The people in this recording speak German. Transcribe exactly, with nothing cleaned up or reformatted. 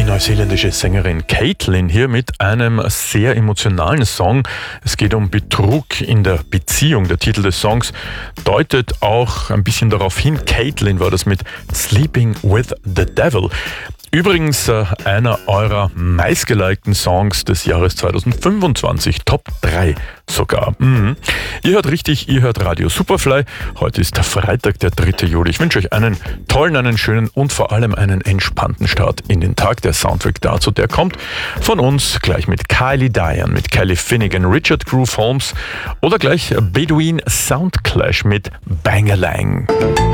Die neuseeländische Sängerin Caitlin hier mit einem sehr emotionalen Song. Es geht um Betrug in der Beziehung. Der Titel des Songs deutet auch ein bisschen darauf hin. Caitlin war das mit Sleeping with the Devil. Übrigens äh, einer eurer meistgelikten Songs des Jahres zweitausendfünfundzwanzig, Top drei sogar. Mhm. Ihr hört richtig, ihr hört Radio Superfly. Heute ist der Freitag, der dritte Juli. Ich wünsche euch einen tollen, einen schönen und vor allem einen entspannten Start in den Tag. Der Soundtrack dazu, der kommt von uns gleich mit Kylie Diane, mit Kelly Finnegan, Richard Groove Holmes oder gleich Bedouin Soundclash mit Bangalang.